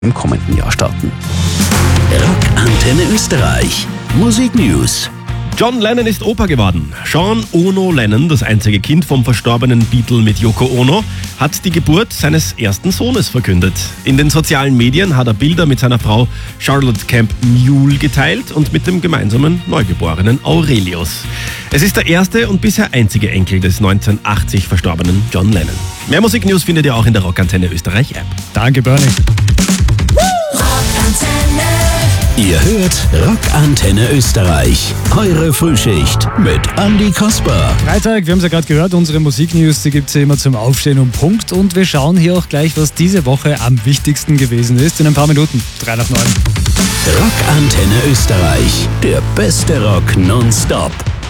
im kommenden Jahr starten. Rockantenne Österreich. Musik News. John Lennon ist Opa geworden. Sean Ono Lennon, das einzige Kind vom verstorbenen Beatle mit Yoko Ono, hat die Geburt seines ersten Sohnes verkündet. In den sozialen Medien hat er Bilder mit seiner Frau Charlotte Camp Newell geteilt und mit dem gemeinsamen Neugeborenen Aurelius. Es ist der erste und bisher einzige Enkel des 1980 verstorbenen John Lennon. Mehr Musiknews findet ihr auch in der Rockantenne Österreich App. Danke, Bernie. Ihr hört Rockantenne Österreich. Eure Frühschicht mit Andi Kasper. Freitag, wir haben es ja gerade gehört, unsere Musiknews, die gibt es ja immer zum Aufstehen um Punkt. Und wir schauen hier auch gleich, was diese Woche am wichtigsten gewesen ist. In ein paar Minuten, 3 nach 9. Rockantenne Österreich. Der beste Rock nonstop.